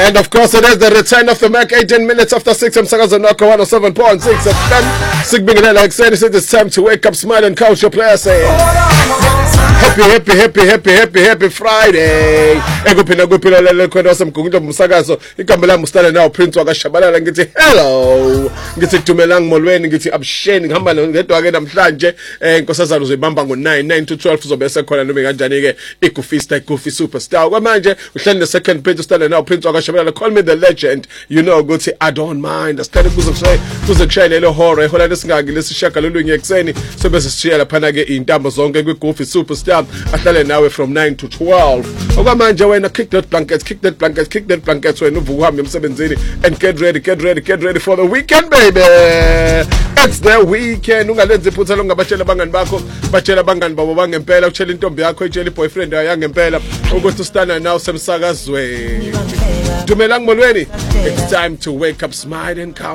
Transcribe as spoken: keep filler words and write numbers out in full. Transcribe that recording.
And of course, it is the return of the Mac, eighteen minutes after six. I'm Sakazo Noko one oh seven point six F M. Sigbingela like said, it's time to wake up, smile, and culture player say happy, happy, happy, happy, happy, happy Friday. Egupina gupina lele kwenda wasamkunguja Msakazo. Ikambela mustana now Prince wakashabalala ngithi hello. Ngithi tumelang molweni ngithi absheni ngihamba ngedwa ke namhlanje eh inkosazana uzoyibamba ngo nine nine to twelve uzobe sekhona noma kanjani ke ikufista ikufi superstar. Kwamanje uhleli the second page ustana now Prince wakashabalala, call me the legend. You know ukuthi I don't mind. Asicela kuzokushaya kuzokushaya lelo horror ehola lesingaki lesishaka lolunye ekseni sobe sishiya laphana ke intambo zonke kwigofi superstar ahlale nawe from nine to twelve. Okwamanje wena kick that blankets, kick that blankets, kick that blankets wena uvuka uhambe emsebenzini and get ready, get ready, get ready for the weekend baby. It's the weekend. Ungalenze iphutha longabatshela abangani bakho, batshela abangani babo bangempela, utshela intombi yakho, itshela boyfriend yangempela ukuthi ustana now semsakazweni. Dumelang molweni. It's time to wake up, smile and count.